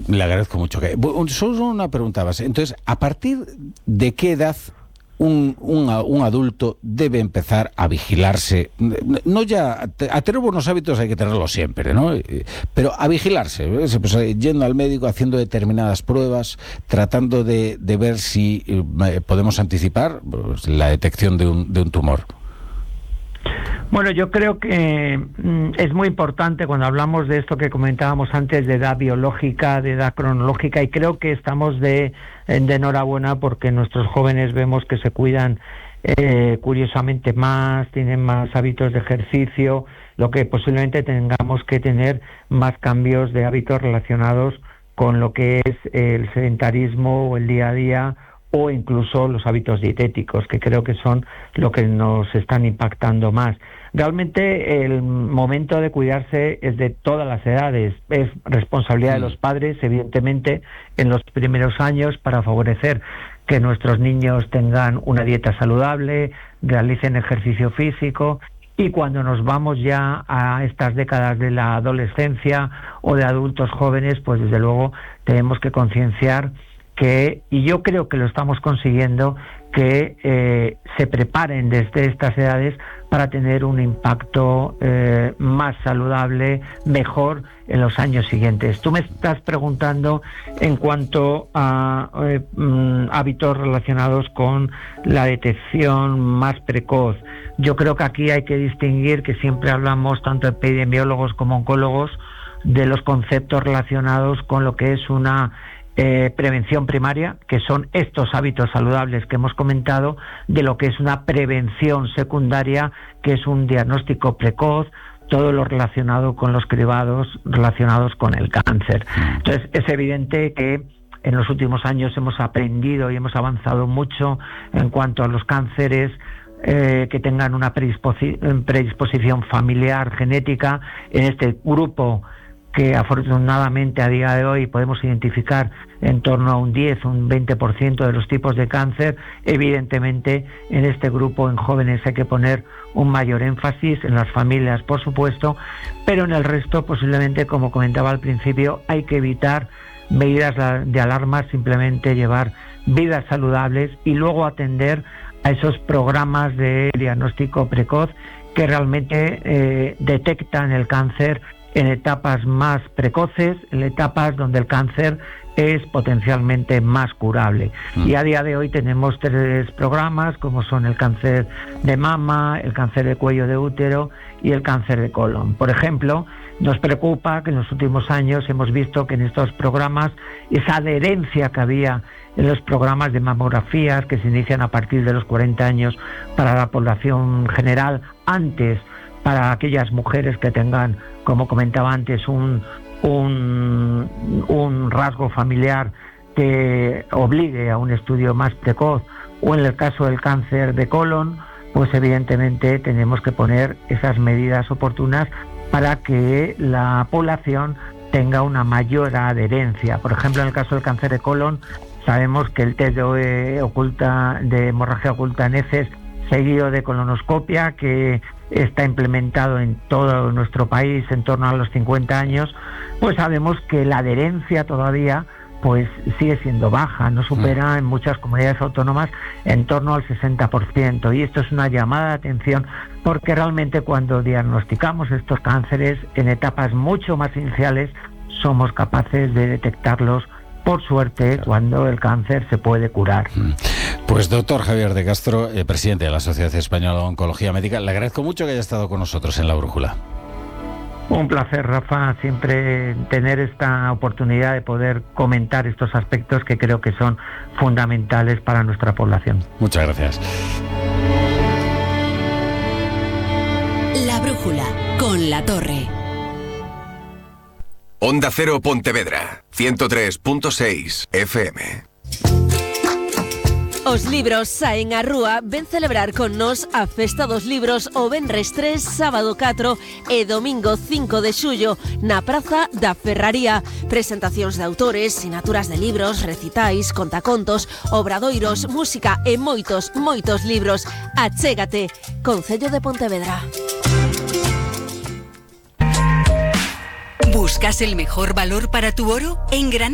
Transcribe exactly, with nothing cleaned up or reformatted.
Le agradezco mucho. Que, solo una pregunta base. Entonces, ¿a partir de qué edad un, un, un adulto debe empezar a vigilarse? No ya, a tener buenos hábitos hay que tenerlos siempre, ¿no? Pero a vigilarse, ¿ves? Pues, yendo al médico, haciendo determinadas pruebas, tratando de, de ver si eh, podemos anticipar pues, la detección de un, de un tumor. Bueno, yo creo que mm, es muy importante cuando hablamos de esto que comentábamos antes, de edad biológica, de edad cronológica, y creo que estamos de, de enhorabuena porque nuestros jóvenes vemos que se cuidan eh, curiosamente más, tienen más hábitos de ejercicio, lo que posiblemente tengamos que tener más cambios de hábitos relacionados con lo que es el sedentarismo o el día a día, o incluso los hábitos dietéticos, que creo que son lo que nos están impactando más. Realmente el momento de cuidarse es de todas las edades, es responsabilidad de los padres, evidentemente, en los primeros años para favorecer que nuestros niños tengan una dieta saludable, realicen ejercicio físico, y cuando nos vamos ya a estas décadas de la adolescencia o de adultos jóvenes, pues desde luego tenemos que concienciar que, y yo creo que lo estamos consiguiendo, que eh, se preparen desde estas edades para tener un impacto eh, más saludable, mejor en los años siguientes. Tú me estás preguntando en cuanto a eh, mm, hábitos relacionados con la detección más precoz. Yo creo que aquí hay que distinguir, que siempre hablamos, tanto epidemiólogos como oncólogos, de los conceptos relacionados con lo que es una Eh, prevención primaria, que son estos hábitos saludables que hemos comentado, de lo que es una prevención secundaria, que es un diagnóstico precoz, todo lo relacionado con los cribados relacionados con el cáncer. Entonces, es evidente que en los últimos años hemos aprendido y hemos avanzado mucho en cuanto a los cánceres eh, que tengan una predisposi- predisposición familiar, genética, en este grupo que afortunadamente a día de hoy podemos identificar en torno a un diez, un veinte por ciento de los tipos de cáncer. Evidentemente, en este grupo, en jóvenes, hay que poner un mayor énfasis, en las familias, por supuesto, pero en el resto, posiblemente, como comentaba al principio, hay que evitar medidas de alarma, simplemente llevar vidas saludables y luego atender a esos programas de diagnóstico precoz que realmente eh, detectan el cáncer en etapas más precoces, en etapas donde el cáncer es potencialmente más curable. Mm. Y a día de hoy tenemos tres programas, como son el cáncer de mama, el cáncer de cuello de útero y el cáncer de colon. Por ejemplo, nos preocupa que en los últimos años hemos visto que en estos programas esa adherencia que había en los programas de mamografías que se inician a partir de los cuarenta años para la población general, antes para aquellas mujeres que tengan, como comentaba antes, un, un, un rasgo familiar que obligue a un estudio más precoz, o en el caso del cáncer de colon, pues evidentemente tenemos que poner esas medidas oportunas para que la población tenga una mayor adherencia. Por ejemplo, en el caso del cáncer de colon, sabemos que el test de, oculta, de hemorragia oculta en heces, seguido de colonoscopia, que está implementado en todo nuestro país en torno a los cincuenta años, pues sabemos que la adherencia todavía pues sigue siendo baja, no supera en muchas comunidades autónomas en torno al sesenta por ciento, y esto es una llamada de atención porque realmente cuando diagnosticamos estos cánceres en etapas mucho más iniciales somos capaces de detectarlos, por suerte, cuando el cáncer se puede curar. Pues doctor Javier de Castro, eh, presidente de la Sociedad Española de Oncología Médica, le agradezco mucho que haya estado con nosotros en La Brújula. Un placer, Rafa, siempre tener esta oportunidad de poder comentar estos aspectos que creo que son fundamentales para nuestra población. Muchas gracias. La Brújula, con La Torre. Onda Cero Pontevedra, ciento tres punto seis F M. Os libros saen á rúa, ven celebrar con nos a Festa dos Libros o venres tres, sábado catro e domingo cinco de xullo na Praza da Ferraría. Presentacións de autores, sinaturas de libros, recitais, contacontos, obradoiros, música e moitos, moitos libros. Achégate, Concello de Pontevedra. ¿Buscas el mejor valor para tu oro? En Gran